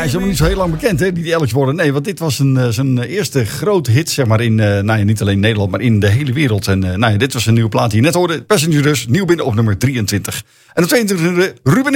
hij is helemaal niet zo heel lang bekend, hè, die Alex Warren. Nee, want dit was zijn eerste grote hit, zeg maar, in niet alleen Nederland, maar in de hele wereld. En dit was een nieuwe plaat die je net hoorde. Passenger dus, nieuw binnen op nummer 23. En op 22 Ruben